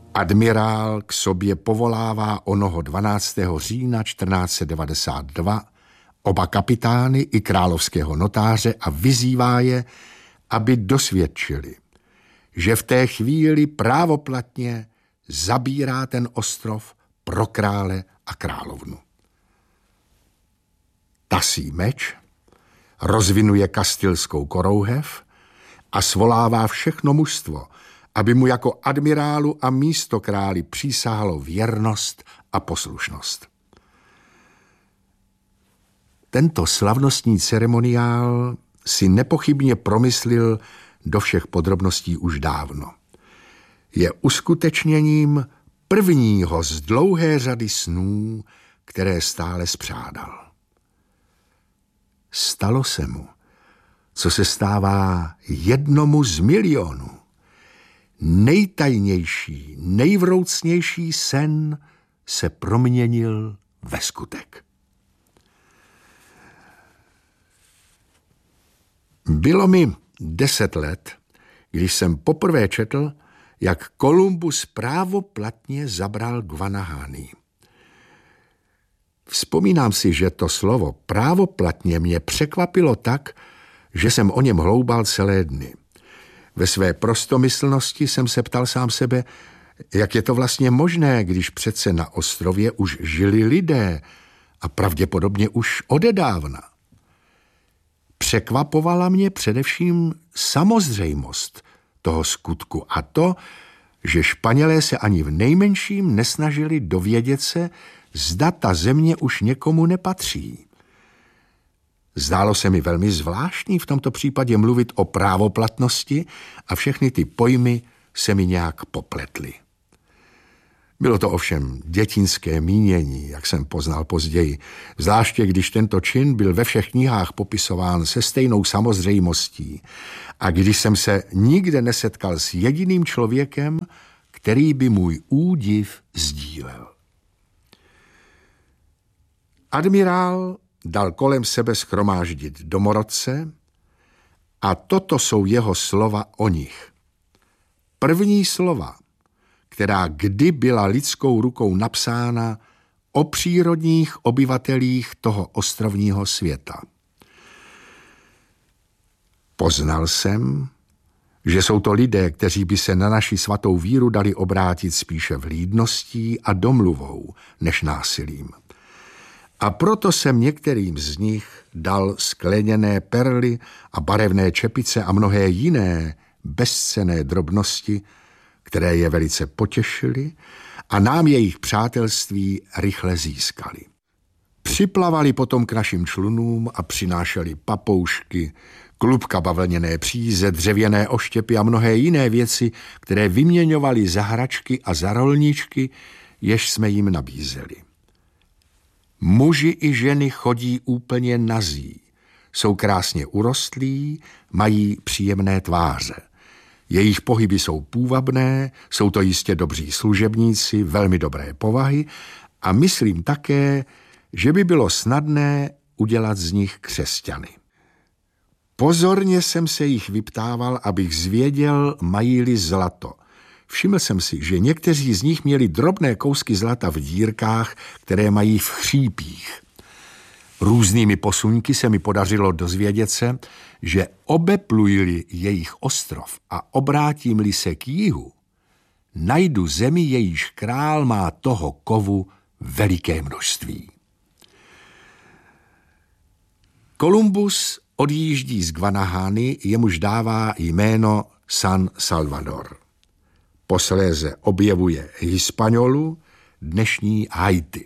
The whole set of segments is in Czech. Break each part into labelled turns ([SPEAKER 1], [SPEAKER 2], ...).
[SPEAKER 1] Admirál k sobě povolává onoho 12. října 1492 oba kapitány i královského notáře a vyzývá je, aby dosvědčili, že v té chvíli právoplatně zabírá ten ostrov pro krále a královnu. Tasí meč, rozvinuje kastilskou korouhev a svolává všechno mužstvo, aby mu jako admirálu a místokráli přísahalo věrnost a poslušnost. Tento slavnostní ceremoniál si nepochybně promyslil do všech podrobností už dávno. Je uskutečněním prvního z dlouhé řady snů, které stále spřádal. Stalo se mu, co se stává jednomu z milionů. Nejtajnější, nejvroucnější sen se proměnil ve skutek. Bylo mi 10 let, když jsem poprvé četl, jak Kolumbus právoplatně zabral Guanahani. Vzpomínám si, že to slovo právoplatně mě překvapilo tak, že jsem o něm hloubal celé dny. Ve své prostomyslnosti jsem se ptal sám sebe, jak je to vlastně možné, když přece na ostrově už žili lidé a pravděpodobně už odedávna. Překvapovala mě především samozřejmost toho skutku a to, že Španělé se ani v nejmenším nesnažili dovědět se, zda ta země už někomu nepatří. Zdálo se mi velmi zvláštní v tomto případě mluvit o právoplatnosti a všechny ty pojmy se mi nějak popletly. Bylo to ovšem dětinské mínění, jak jsem poznal později, zvláště když tento čin byl ve všech knihách popisován se stejnou samozřejmostí a když jsem se nikde nesetkal s jediným člověkem, který by můj údiv sdílel. Admirál dal kolem sebe shromáždit domorodce a toto jsou jeho slova o nich. První slova, která kdy byla lidskou rukou napsána o přírodních obyvatelích toho ostrovního světa. Poznal jsem, že jsou to lidé, kteří by se na naši svatou víru dali obrátit spíše vlídností a domluvou, než násilím. A proto jsem některým z nich dal skleněné perly a barevné čepice a mnohé jiné bezcenné drobnosti, které je velice potěšily a nám jejich přátelství rychle získali. Připlavali potom k našim člunům a přinášeli papoušky, klubka bavlněné příze, dřevěné oštěpy a mnohé jiné věci, které vyměňovali za hračky a za rolničky, jež jsme jim nabízeli. Muži i ženy chodí úplně nazí, jsou krásně urostlí, mají příjemné tváře. Jejich pohyby jsou půvabné, jsou to jistě dobří služebníci, velmi dobré povahy a myslím také, že by bylo snadné udělat z nich křesťany. Pozorně jsem se jich vyptával, abych zvěděl, mají-li zlato. Všiml jsem si, že někteří z nich měli drobné kousky zlata v dírkách, které mají v chřípích. Různými posuňky se mi podařilo dozvědět se, že obepluji-li jejich ostrov a obrátím-li se k jihu, najdu zemi, jejíž král má toho kovu veliké množství. Kolumbus odjíždí z Guanahani, jemuž dává jméno San Salvador. Posléze objevuje Hispaniolu, dnešní Haiti.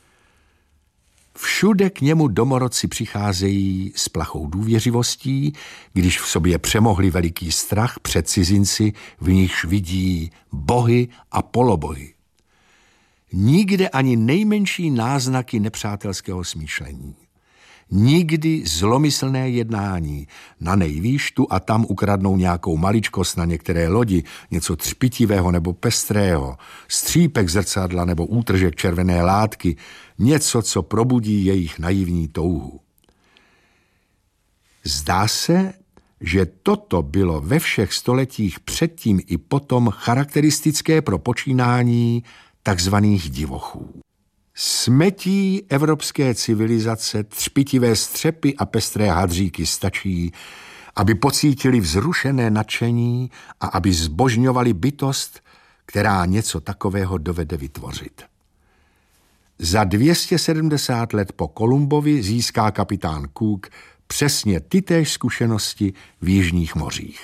[SPEAKER 1] Všude k němu domorodci přicházejí s plachou důvěřivostí, když v sobě přemohli veliký strach před cizinci, v nichž vidí bohy a polobohy. Nikde ani nejmenší náznaky nepřátelského smýšlení. Nikdy zlomyslné jednání, na nejvýš tu a tam ukradnou nějakou maličkost na některé lodi, něco třpitivého nebo pestrého, střípek zrcadla nebo útržek červené látky, něco, co probudí jejich naivní touhu. Zdá se, že toto bylo ve všech stoletích předtím i potom charakteristické pro počínání takzvaných divochů. Smetí evropské civilizace, třpitivé střepy a pestré hadříky stačí, aby pocítili vzrušené nadšení a aby zbožňovali bytost, která něco takového dovede vytvořit. Za 270 let po Kolumbovi získá kapitán Cook přesně tytéž zkušenosti v jižních mořích.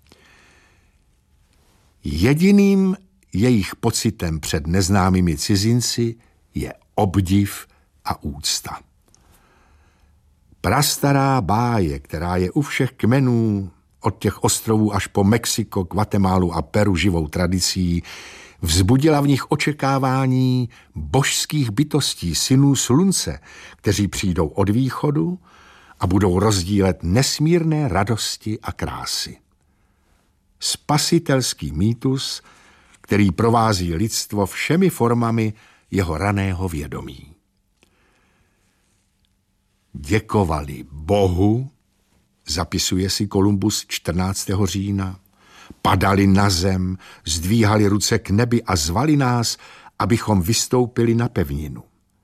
[SPEAKER 1] Jediným jejich pocitem před neznámými cizinci je obdiv a úcta. Prastará báje, která je u všech kmenů, od těch ostrovů až po Mexiko, Guatemalu a Peru živou tradicí, vzbudila v nich očekávání božských bytostí, synů slunce, kteří přijdou od východu a budou rozdílet nesmírné radosti a krásy. Spasitelský mýtus, který provází lidstvo všemi formami jeho raného vědomí. Děkovali Bohu, zapisuje si Kolumbus 14. října, padali na zem, zdvíhali ruce k nebi a zvali nás, abychom vystoupili na pevninu.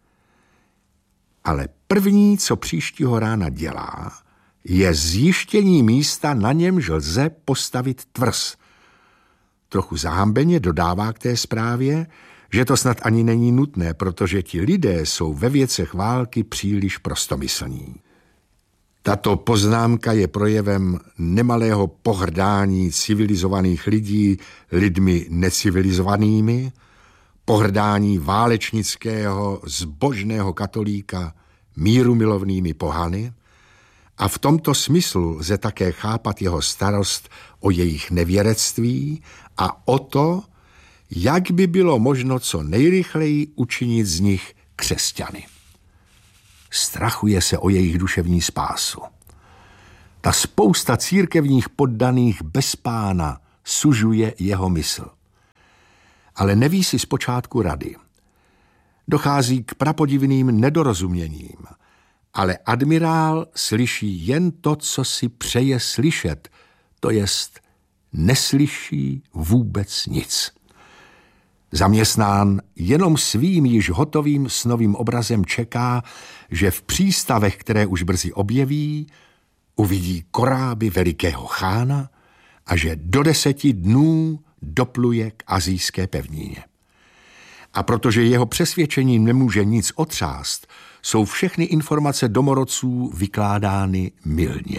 [SPEAKER 1] Ale první, co příštího rána dělá, je zjištění místa, na němž lze postavit tvrz. Trochu zahambeně dodává k té zprávě, že to snad ani není nutné, protože ti lidé jsou ve věcech války příliš prostomyslní. Tato poznámka je projevem nemalého pohrdání civilizovaných lidí lidmi necivilizovanými, pohrdání válečnického, zbožného katolíka mírumilovnými pohany, a v tomto smyslu lze také chápat jeho starost o jejich nevěrectví a o to, jak by bylo možno co nejrychleji učinit z nich křesťany. Strachuje se o jejich duševní spásu. Ta spousta církevních poddaných bez Pána sužuje jeho mysl. Ale neví si zpočátku rady. Dochází k prapodivným nedorozuměním, ale admirál slyší jen to, co si přeje slyšet, to jest neslyší vůbec nic. Zaměstnán jenom svým již hotovým snovým obrazem čeká, že v přístavech, které už brzy objeví, uvidí koráby velikého chána a že do 10 dnů dopluje k asijské pevnině. A protože jeho přesvědčením nemůže nic otřást, jsou všechny informace domorodců vykládány mylně.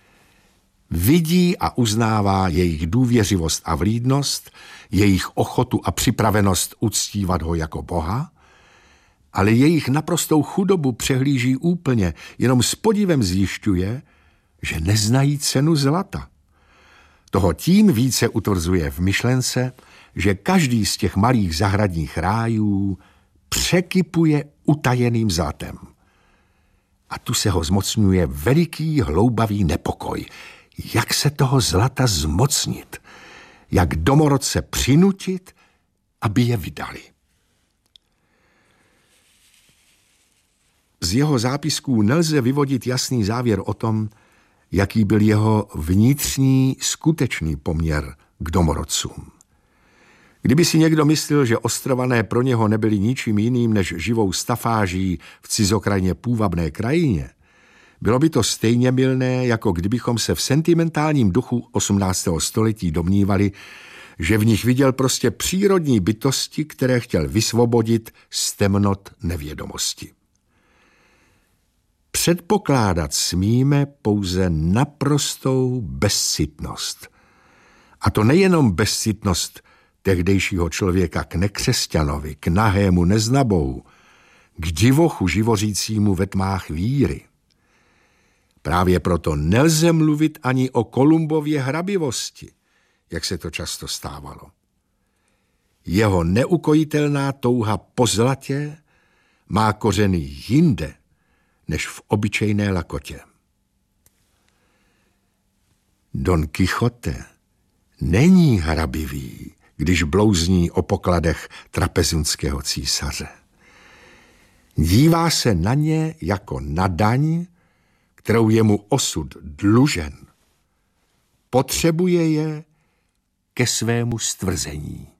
[SPEAKER 1] Vidí a uznává jejich důvěřivost a vlídnost, jejich ochotu a připravenost uctívat ho jako Boha, ale jejich naprostou chudobu přehlíží úplně, jenom s podivem zjišťuje, že neznají cenu zlata. Toho tím více utvrzuje v myšlence, že každý z těch malých zahradních rájů překypuje utajeným zlatem. A tu se ho zmocňuje veliký hloubavý nepokoj. Jak se toho zlata zmocnit? Jak domorodce přinutit, aby je vydali? Z jeho zápisků nelze vyvodit jasný závěr o tom, jaký byl jeho vnitřní skutečný poměr k domorodcům. Kdyby si někdo myslel, že Ostrované pro něho nebyli ničím jiným než živou stafáží v cizokrajně půvabné krajině, bylo by to stejně mylné, jako kdybychom se v sentimentálním duchu 18. století domnívali, že v nich viděl prostě přírodní bytosti, které chtěl vysvobodit z temnot nevědomosti. Předpokládat smíme pouze naprostou bezcitnost. A to nejenom bezcitnost tehdejšího člověka k nekřesťanovi, k nahému neznabou, k divochu živořícímu ve tmách víry. Právě proto nelze mluvit ani o Kolumbově hrabivosti, jak se to často stávalo. Jeho neukojitelná touha po zlatě má kořeny jinde, než v obyčejné lakotě. Don Quixote není hrabivý, když blouzní o pokladech trapezunského císaře. Dívá se na ně jako na daň, kterou je mu osud dlužen. potřebuje je ke svému stvrzení.